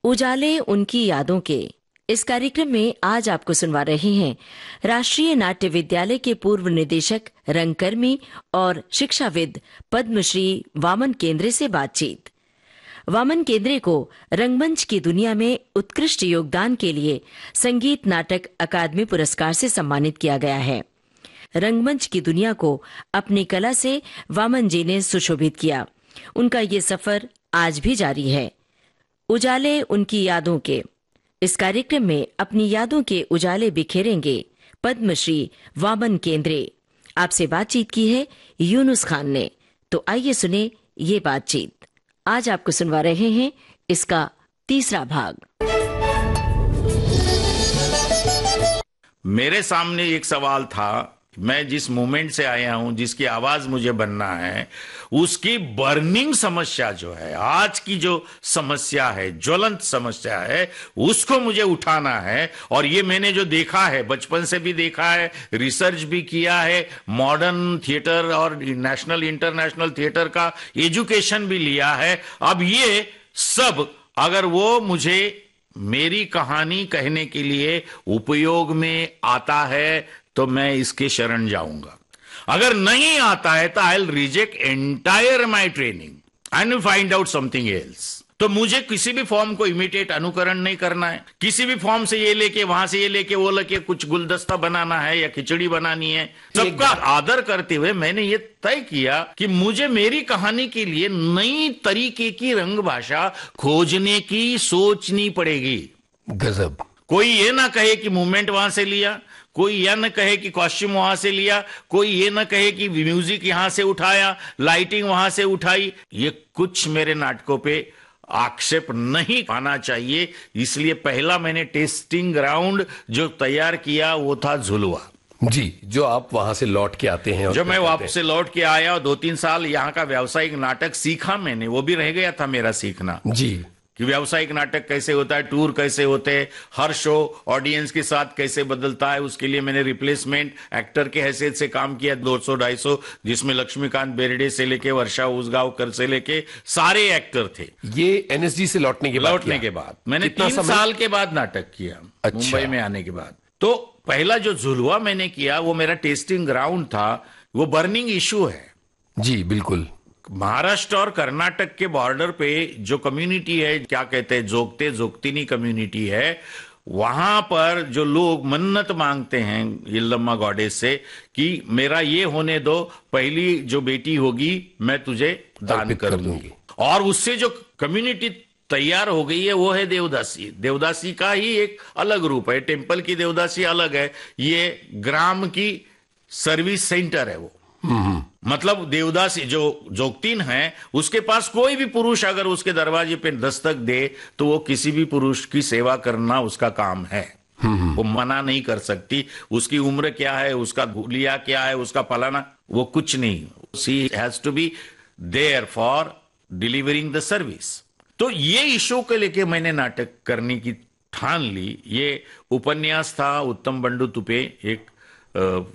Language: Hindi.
उजाले उनकी यादों के इस कार्यक्रम में आज आपको सुनवा रहे हैं राष्ट्रीय नाट्य विद्यालय के पूर्व निदेशक, रंगकर्मी और शिक्षाविद पद्मश्री वामन केंद्रे से बातचीत। वामन केंद्रे को रंगमंच की दुनिया में उत्कृष्ट योगदान के लिए संगीत नाटक अकादमी पुरस्कार से सम्मानित किया गया है। रंगमंच की दुनिया को अपनी कला से वामन जी ने सुशोभित किया। उनका ये सफर आज भी जारी है। उजाले उनकी यादों के इस कार्यक्रम में अपनी यादों के उजाले बिखेरेंगे पद्मश्री वामन केंद्रे। आपसे बातचीत की है यूनुस खान ने। तो आइए सुने ये बातचीत। आज आपको सुनवा रहे हैं इसका तीसरा भाग। मेरे सामने एक सवाल था, मैं जिस मूवमेंट से आया हूं, जिसकी आवाज मुझे बनना है, उसकी बर्निंग समस्या जो है, आज की जो समस्या है, ज्वलंत समस्या है, उसको मुझे उठाना है। और ये मैंने जो देखा है, बचपन से भी देखा है, रिसर्च भी किया है, मॉडर्न थिएटर और नेशनल इंटरनेशनल थिएटर का एजुकेशन भी लिया है। अब ये सब अगर वो मुझे मेरी कहानी कहने के लिए उपयोग में आता है तो मैं इसके शरण जाऊंगा। अगर नहीं आता है तो I will reject entire my training and find out something else. तो मुझे किसी भी फॉर्म को इमिटेट, अनुकरण नहीं करना है। किसी भी फॉर्म से ये लेके, वहां से ये लेके, वो लेके कुछ गुलदस्ता बनाना है या खिचड़ी बनानी है। सबका आदर करते हुए मैंने ये तय किया कि मुझे मेरी कहानी के लिए नई तरीके की रंग भाषा खोजने की सोचनी पड़ेगी। गजब। कोई ये ना कहे कि मूवमेंट वहां से लिया, कोई यह न कहे कि कॉस्ट्यूम वहां से लिया, कोई ये न कहे कि म्यूजिक यहां से उठाया, लाइटिंग वहां से उठाई। ये कुछ मेरे नाटकों पे आक्षेप नहीं आना चाहिए। इसलिए पहला मैंने टेस्टिंग ग्राउंड जो तैयार किया वो था झुलवा जी, जो आप वहां से लौट के आते हैं। जब मैं वापस से लौट के आया और 2-3 साल यहाँ का व्यावसायिक नाटक सीखा मैंने, वो भी रह गया था मेरा सीखना जी, कि व्यावसायिक नाटक कैसे होता है, टूर कैसे होते हैं, हर शो ऑडियंस के साथ कैसे बदलता है। उसके लिए मैंने रिप्लेसमेंट एक्टर के हैसियत से काम किया 200-250, जिसमें लक्ष्मीकांत बेर्डे से लेके वर्षा उसगांवकर से लेके सारे एक्टर थे। ये एनएसजी से लौटने के बाद मैंने 3 साल के बाद नाटक किया। अच्छा। मुंबई में आने के बाद तो पहला जो झुलवा मैंने किया वो मेरा टेस्टिंग ग्राउंड था। वो बर्निंग इशू है जी, बिल्कुल। महाराष्ट्र और कर्नाटक के बॉर्डर पे जो कम्युनिटी है, क्या कहते हैं, जोगते जोगतिनी कम्युनिटी है, वहां पर जो लोग मन्नत मांगते हैं यल्लम्मा गॉडेस से कि मेरा ये होने दो, पहली जो बेटी होगी मैं तुझे दान कर दूंगी। और उससे जो कम्युनिटी तैयार हो गई है वो है देवदासी। देवदासी का ही एक अलग रूप है। टेम्पल की देवदासी अलग है, ये ग्राम की सर्विस सेंटर है वो। मतलब देवदासी जो जोगतीन है, उसके पास कोई भी पुरुष अगर उसके दरवाजे पे दस्तक दे तो वो किसी भी पुरुष की सेवा करना उसका काम है। वो मना नहीं कर सकती। उसकी उम्र क्या है, उसका गुलिया क्या है, उसका फलाना, वो कुछ नहीं। She has to be there for delivering the service. तो ये इशू को लेके मैंने नाटक करने की ठान ली। ये उपन्यास था उत्तम बंडू तुपे, एक